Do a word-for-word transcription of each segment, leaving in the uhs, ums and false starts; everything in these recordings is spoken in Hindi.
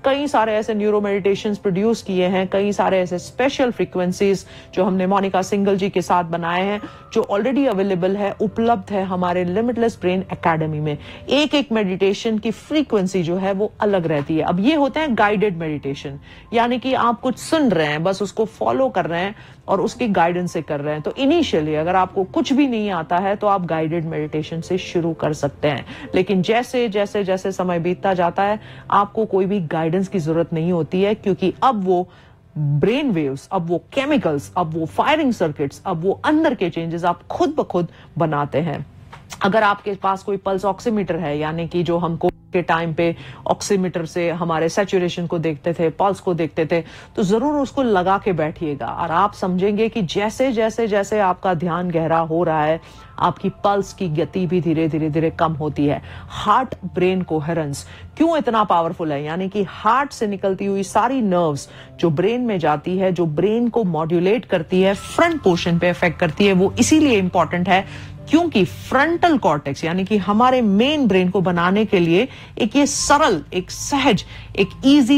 कई सारे ऐसे न्यूरो मेडिटेशंस प्रोड्यूस किए हैं, कई सारे ऐसे स्पेशल फ्रीक्वेंसीज जो हमने मोनिका सिंगल जी के साथ बनाए हैं, जो ऑलरेडी अवेलेबल है, उपलब्ध है हमारे लिमिटलेस ब्रेन एकेडमी में। एक एक मेडिटेशन की फ्रीक्वेंसी जो है वो अलग रहती है। अब ये होते हैं गाइडेड मेडिटेशन, यानी कि आप कुछ सुन रहे हैं, बस उसको फॉलो कर रहे हैं और उसकी गाइडेंस से कर रहे हैं। तो इनिशियली अगर आपको कुछ भी नहीं आता है तो आप गाइडेड मेडिटेशन से शुरू कर सकते हैं, लेकिन जैसे जैसे जैसे समय बीतता जाता है आपको कोई भी गाइडेंस की जरूरत नहीं होती है, क्योंकि अब वो ब्रेन वेव्स, अब वो केमिकल्स, अब वो फायरिंग सर्किट्स, अब वो अंदर के चेंजेस आप खुद ब खुद बनाते हैं। अगर आपके पास कोई पल्स ऑक्सीमीटर है, यानी कि जो हमको के टाइम पे ऑक्सीमीटर से हमारे सैचुरेशन को देखते थे, पल्स को देखते थे, तो जरूर उसको लगा के बैठिएगा और आप समझेंगे कि जैसे जैसे जैसे आपका ध्यान गहरा हो रहा है आपकी पल्स की गति भी धीरे धीरे धीरे कम होती है। हार्ट ब्रेन कोहेरेंस क्यों इतना पावरफुल है, यानी कि हार्ट से निकलती हुई सारी नर्व्स जो ब्रेन में जाती है, जो ब्रेन को मॉड्यूलेट करती है, फ्रंट पोर्शन पे इफेक्ट करती है, वो इसीलिए इंपॉर्टेंट है क्योंकि फ्रंटल कॉर्टेक्स यानी कि हमारे मेन ब्रेन को बनाने के लिए एक ये सरल, एक सहज, एक इजी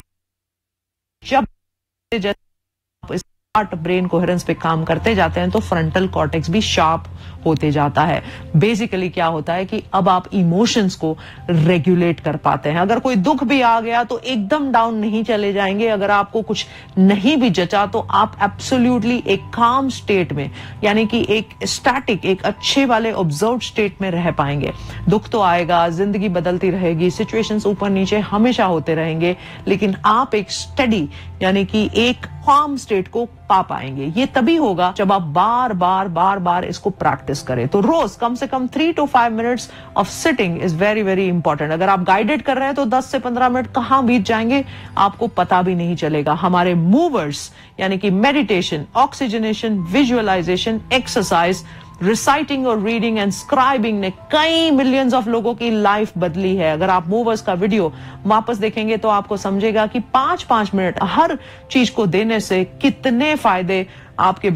रास्ता, जब आप इस हार्ट ब्रेन कोहेरेंस पे काम करते जाते हैं तो फ्रंटल कॉर्टेक्स भी शार्प होते जाता है। बेसिकली क्या होता है कि अब आप इमोशंस को रेगुलेट कर पाते हैं। अगर कोई दुख भी आ गया तो एकदम डाउन नहीं चले जाएंगे। अगर आपको कुछ नहीं भी जचा तो आप एब्सोल्युटली एक काम स्टेट में, यानी कि एक स्टैटिक, एक अच्छे वाले ऑब्जर्व स्टेट में रह पाएंगे। दुख तो आएगा, जिंदगी बदलती रहेगी, सिचुएशंस ऊपर नीचे हमेशा होते रहेंगे, लेकिन आप एक स्टडी यानी कि एक काम स्टेट को पा पाएंगे। ये तभी होगा जब आप बार बार बार बार इसको प्रैक्टिस करें। तो रोज कम से कम three to five minutes of sitting is very very important. अगर आप गाइडेड कर रहे हैं तो दस से पंद्रह मिनट कहां बीत जाएंगे आपको पता भी नहीं चलेगा। हमारे मूवर्स यानी कि meditation, oxygenation, visualisation, exercise, reciting और रीडिंग एंड स्क्राइबिंग ने कई मिलियंस ऑफ लोगों की लाइफ बदली है। अगर आप मूवर्स का वीडियो वापस देखेंगे तो आपको समझेगा कि पांच पांच मिनट हर चीज को देने से कितने फायदे आपके